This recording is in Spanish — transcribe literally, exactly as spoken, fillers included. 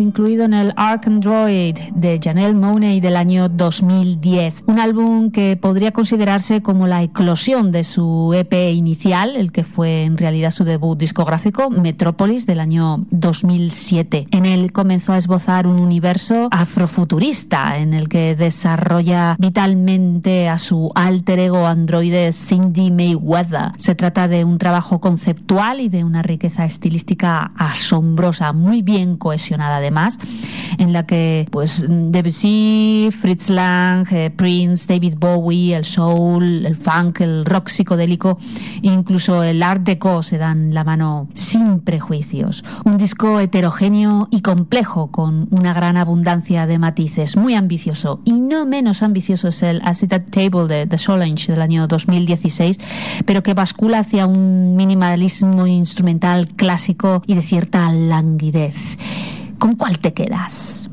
incluido en el Ark Android de Janelle Monáe del año dos mil diez. Un álbum que podría considerarse como la eclosión de su E P inicial, el que fue en realidad su debut discográfico, Metropolis, del año dos mil siete. En él comenzó a esbozar un universo afrofuturista en el que desarrolla vitalmente a su alter ego androide Cindy Mayweather. Se trata de un trabajo conceptual y de una riqueza estilística asombrosa, muy bien cohesionada además, en la que pues Debussy, Fritz Lang, eh, Prince, David Bowie, el soul, el funk, el rock psicodélico, incluso el art deco se dan la mano sin prejuicios. Un disco heterogéneo y complejo con una gran abundancia de matices, muy ambicioso, y no menos ambicioso es el A Seat at Table de The Solange del año dos mil dieciséis, pero que bascula hacia un minimalismo instrumental clásico y de cierta languidez. ¿Con cuál te quedas?